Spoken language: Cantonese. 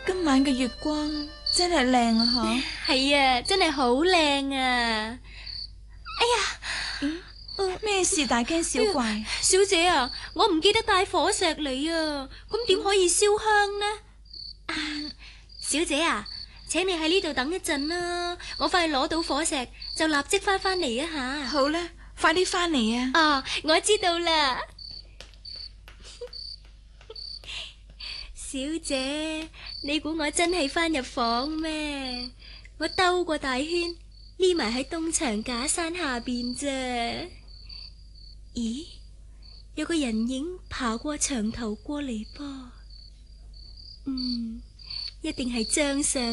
今晚嘅月光真係靚啊！ 係啊，真係好靚啊！ 咩事大驚小怪？ 小姐啊，我唔記得帶火石嚟啊，咁點可以燒香呢？小姐啊，請你喺呢度等一陣啦，我快去攞到火石就立即翻嚟一下。 好啦，快啲翻嚟啊！ 啊，我知道啦。小姐，你估我真係翻入房咩？我兜過大圈，匿埋喺東牆假山下邊啫。咦，有個人影爬過牆頭過嚟噃。一定係張相。